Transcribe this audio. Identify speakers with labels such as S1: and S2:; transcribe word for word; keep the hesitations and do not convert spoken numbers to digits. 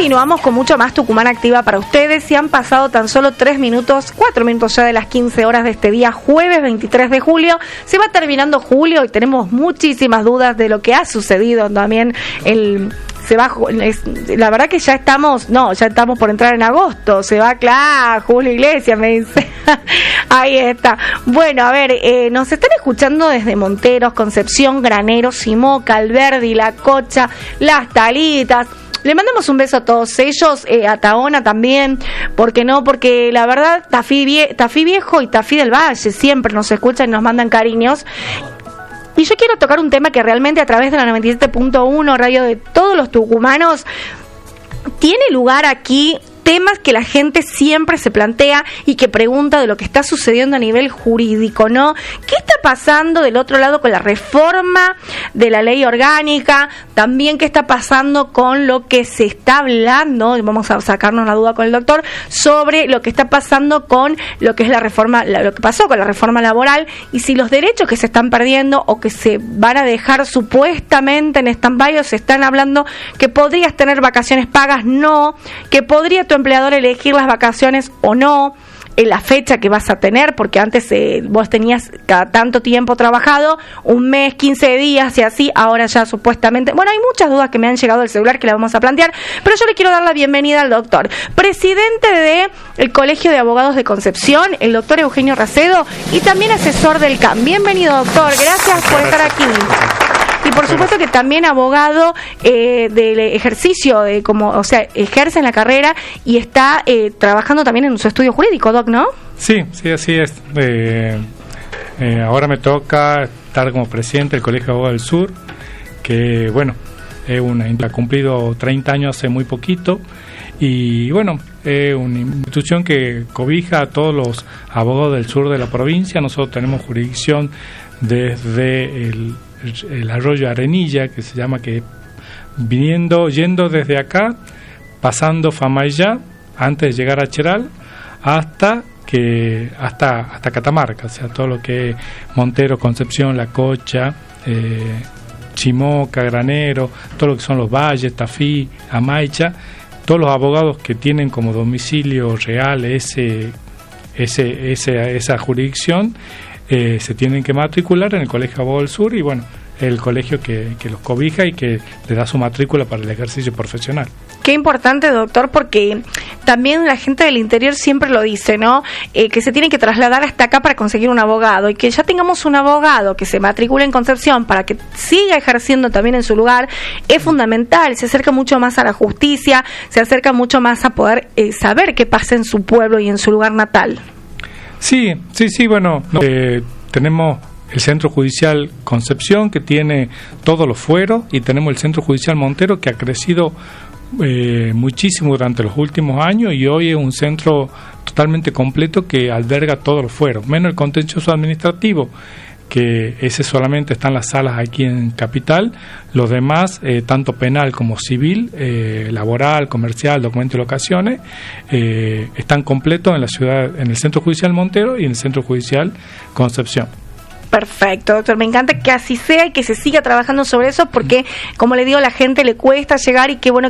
S1: continuamos con mucho más Tucumán Activa para ustedes y han pasado tan solo tres minutos, cuatro minutos ya de las quince horas de este día, jueves veintitrés de julio. Se va terminando julio y tenemos muchísimas dudas de lo que ha sucedido también el... Se va, es, la verdad que ya estamos, no, ya estamos por entrar en agosto, se va, claro, Julio Iglesias me dice, ahí está. Bueno, a ver, eh, nos están escuchando desde Monteros, Concepción, Granero, Simoca, Alberdi, La Cocha, Las Talitas. Le mandamos un beso a todos ellos, eh, a Taona también, ¿por qué no? Porque la verdad, Tafí, vie, Tafí Viejo y Tafí del Valle siempre nos escuchan y nos mandan cariños. Y yo quiero tocar un tema que realmente a través de la noventa y siete punto uno, radio de todos los tucumanos, tiene lugar aquí. Temas que la gente siempre se plantea y que pregunta de lo que está sucediendo a nivel jurídico, ¿no? ¿Qué está pasando del otro lado con la reforma de la ley orgánica? También qué está pasando con lo que se está hablando, y vamos a sacarnos la duda con el doctor, sobre lo que está pasando con lo que es la reforma, lo que pasó con la reforma laboral, y si los derechos que se están perdiendo o que se van a dejar supuestamente en stand-by, o se están hablando que podrías tener vacaciones pagas, no, que podría tu empleador elegir las vacaciones o no, en la fecha que vas a tener, porque antes eh, vos tenías cada tanto tiempo trabajado, un mes, quince días y así, ahora ya supuestamente, bueno, hay muchas dudas que me han llegado al celular que las vamos a plantear, pero yo le quiero dar la bienvenida al doctor, presidente de el Colegio de Abogados de Concepción, el doctor Eugenio Racedo, y también asesor del C A M. Bienvenido, doctor, gracias por estar aquí. Y por supuesto que también abogado eh, del ejercicio, de como, o sea, ejerce en la carrera y está eh, trabajando también en su estudio jurídico, Doc, ¿no?
S2: Sí, sí, así es. Eh, eh, ahora me toca estar como presidente del Colegio de Abogados del Sur, que, bueno, es una, ha cumplido treinta años hace muy poquito, y, bueno, es una institución que cobija a todos los abogados del sur de la provincia. Nosotros tenemos jurisdicción desde el el arroyo Arenilla, que se llama, que viniendo, yendo desde acá, pasando Famayá, antes de llegar a Cheral, hasta que hasta hasta Catamarca, o sea, todo lo que es Montero, Concepción, La Cocha, eh, Chimoca, Granero, todo lo que son los valles, Tafí, Amaicha, todos los abogados que tienen como domicilio real ese ese, ese esa jurisdicción, Eh, se tienen que matricular en el Colegio de Abogados del Sur, y bueno, el colegio que, que los cobija y que le da su matrícula para el ejercicio profesional.
S1: Qué importante, doctor, porque también la gente del interior siempre lo dice, ¿no? Eh, que se tiene que trasladar hasta acá para conseguir un abogado, y que ya tengamos un abogado que se matricule en Concepción para que siga ejerciendo también en su lugar, es fundamental. Se acerca mucho más a la justicia, se acerca mucho más a poder eh, saber qué pasa en su pueblo y en su lugar natal.
S2: Sí, sí, sí, bueno, eh, tenemos el Centro Judicial Concepción, que tiene todos los fueros, y tenemos el Centro Judicial Montero, que ha crecido eh, muchísimo durante los últimos años, y hoy es un centro totalmente completo que alberga todos los fueros, menos el contencioso administrativo, que ese solamente está en las salas aquí en Capital. Los demás, eh, tanto penal como civil, eh, laboral, comercial, documento de locaciones, eh, están completos en la ciudad, en el Centro Judicial Montero y en el Centro Judicial Concepción.
S1: Perfecto, doctor, me encanta que así sea y que se siga trabajando sobre eso, porque, como le digo, a la gente le cuesta llegar, y qué bueno